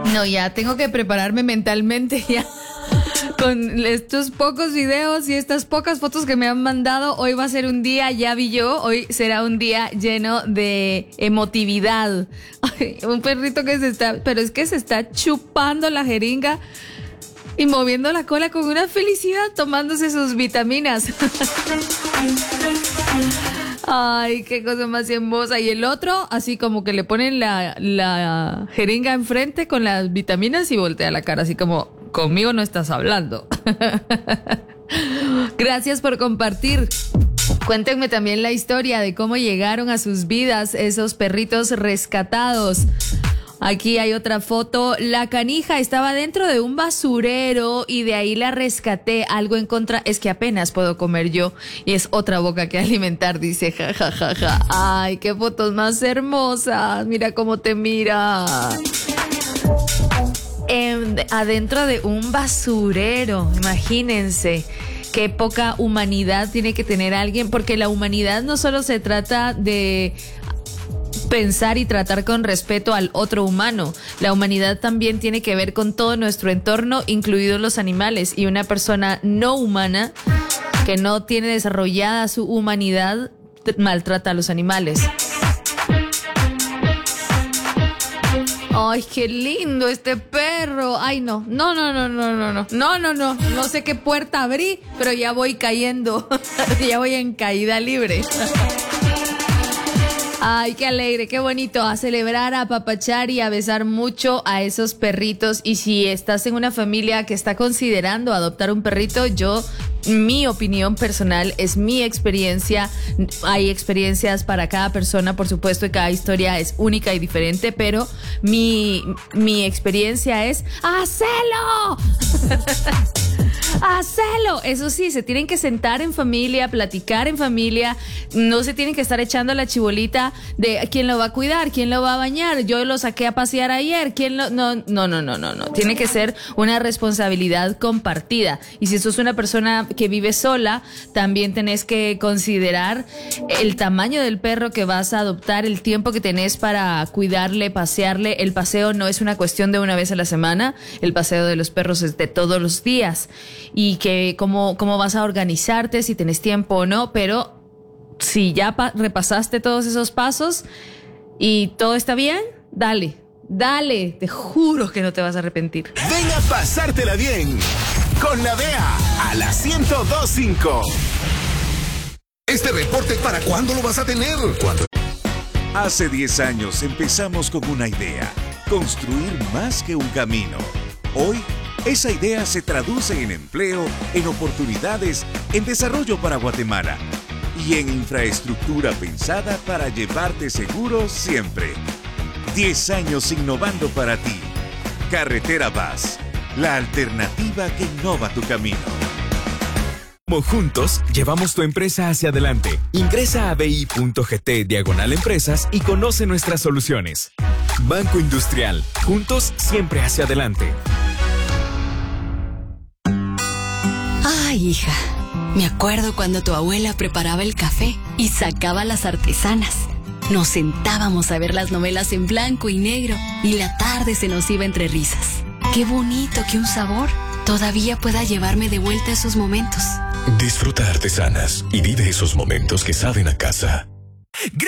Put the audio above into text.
No, ya tengo que prepararme mentalmente ya. Con estos pocos videos y estas pocas fotos que me han mandado, hoy va a ser un día, ya vi yo, hoy será un día lleno de emotividad. Ay, un perrito que pero es que se está chupando la jeringa y moviendo la cola con una felicidad, tomándose sus vitaminas. Ay, qué cosa más hermosa. Y el otro, así como que le ponen la jeringa enfrente con las vitaminas y voltea la cara, así como, conmigo no estás hablando. Gracias por compartir. Cuéntenme también la historia de cómo llegaron a sus vidas esos perritos rescatados. Aquí hay otra foto. La canija estaba dentro de un basurero y de ahí la rescaté. Algo en contra es que apenas puedo comer yo y es otra boca que alimentar, dice ja, ja, ja, ja. Ay, qué fotos más hermosas. Mira cómo te mira. Adentro de un basurero, imagínense. Qué poca humanidad tiene que tener alguien, porque la humanidad no solo se trata de pensar y tratar con respeto al otro humano. La humanidad también tiene que ver con todo nuestro entorno, incluidos los animales. Y una persona no humana que no tiene desarrollada su humanidad maltrata a los animales. Ay, qué lindo este perro. Ay, no sé qué puerta abrí, pero ya voy cayendo. Ya voy en caída libre. Ay, qué alegre, qué bonito. A celebrar, a apapachar y a besar mucho a esos perritos. Y si estás en una familia que está considerando adoptar un perrito, mi opinión personal es mi experiencia. Hay experiencias para cada persona, por supuesto, y cada historia es única y diferente, pero mi experiencia es ¡hacelo! ¡Hacelo! Eso sí, se tienen que sentar en familia, platicar en familia, no se tienen que estar echando la chibolita de quién lo va a cuidar, quién lo va a bañar, yo lo saqué a pasear ayer, no, tiene que ser una responsabilidad compartida. Y si sos una persona que vive sola, también tenés que considerar el tamaño del perro que vas a adoptar, el tiempo que tenés para cuidarle, pasearle. El paseo no es una cuestión de una vez a la semana, el paseo de los perros es de todos los días. Y que cómo vas a organizarte, si tenés tiempo o no, pero si ya repasaste todos esos pasos y todo está bien, dale, te juro que no te vas a arrepentir. Ven a pasártela bien con la DEA a la 102.5. ¿Este reporte para cuándo lo vas a tener? ¿Cuándo? Hace 10 años empezamos con una idea, construir más que un camino. Hoy, esa idea se traduce en empleo, en oportunidades, en desarrollo para Guatemala y en infraestructura pensada para llevarte seguro siempre. 10 años innovando para ti. Carretera Vaz, la alternativa que innova tu camino. Como juntos, llevamos tu empresa hacia adelante. Ingresa a bi.gt/empresas y conoce nuestras soluciones. Banco Industrial, juntos siempre hacia adelante. Ay, hija, me acuerdo cuando tu abuela preparaba el café y sacaba las artesanas. Nos sentábamos a ver las novelas en blanco y negro y la tarde se nos iba entre risas. Qué bonito que un sabor todavía pueda llevarme de vuelta a esos momentos. Disfruta artesanas y vive esos momentos que saben a casa.